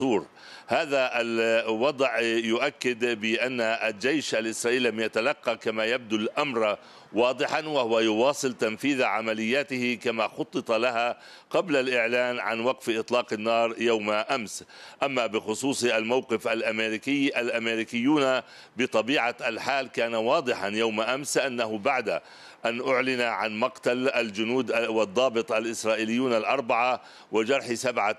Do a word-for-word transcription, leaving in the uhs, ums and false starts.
دستور. هذا الوضع يؤكد بأن الجيش الإسرائيلي لم يتلقى كما يبدو الأمر واضحا، وهو يواصل تنفيذ عملياته كما خطط لها قبل الإعلان عن وقف إطلاق النار يوم أمس. أما بخصوص الموقف الأمريكي، الأمريكيون بطبيعة الحال كان واضحا يوم أمس أنه بعد أن أعلن عن مقتل الجنود والضابط الإسرائيليون الأربعة وجرح سبعة